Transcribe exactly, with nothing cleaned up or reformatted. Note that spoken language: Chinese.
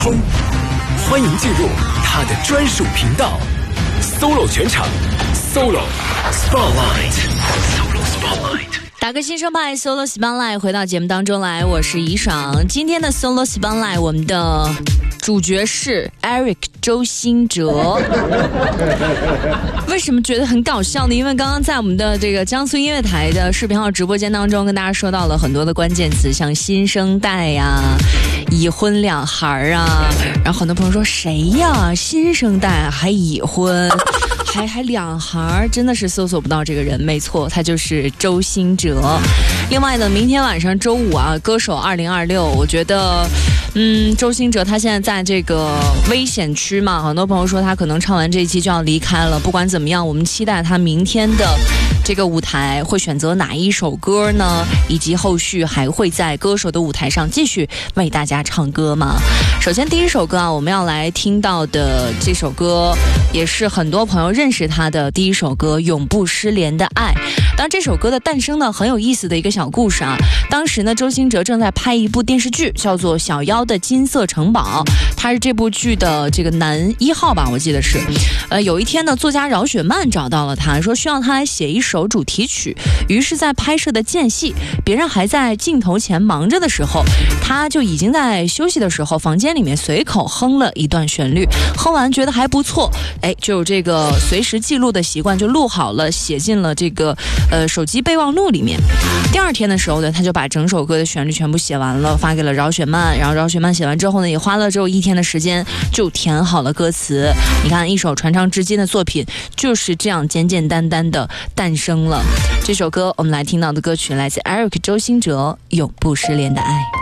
欢迎进入他的专属频道 ，Solo 全场 ，Solo Spotlight，Solo Spotlight。 打个新生派 Solo Spotlight 回到节目当中来，我是怡爽。今天的 Solo Spotlight 我们的主角是 Eric 周兴哲。为什么觉得很搞笑呢？因为刚刚在我们的这个江苏音乐台的视频号直播间当中，跟大家说到了很多的关键词，像新生代呀、已婚两孩啊，然后很多朋友说谁呀？新生代还已婚，还还两孩，真的是搜索不到这个人。没错，他就是周兴哲。另外呢，明天晚上周五啊，歌手二零二六，我觉得，嗯，周兴哲他现在在这个危险区嘛，很多朋友说他可能唱完这一期就要离开了。不管怎么样，我们期待他明天的这个舞台会选择哪一首歌呢？以及后续还会在歌手的舞台上继续为大家唱歌吗？首先第一首歌啊，我们要来听到的这首歌，也是很多朋友认识他的第一首歌《永不失联的爱》。当然这首歌的诞生呢，很有意思的一个小故事啊。当时呢，周兴哲正在拍一部电视剧，叫做《小妖的金色城堡》，他是这部剧的这个男一号吧，我记得是。呃，有一天呢，作家饶雪漫找到了他，说需要他来写一首主题曲。于是，在拍摄的间隙，别人还在镜头前忙着的时候，他就已经在休息的时候，房间里面随口哼了一段旋律，哼完觉得还不错，哎，就有这个随时记录的习惯，就录好了，写进了这个呃手机备忘录里面。第二天的时候呢，他就把整首歌的旋律全部写完了，发给了饶雪漫。然后饶雪漫写完之后呢，也花了只有一天的时间就填好了歌词。你看，一首传唱至今的作品就是这样简简单单的诞生了。这首歌我们来听到的歌曲来自 Eric 周兴哲《永不失联的爱》。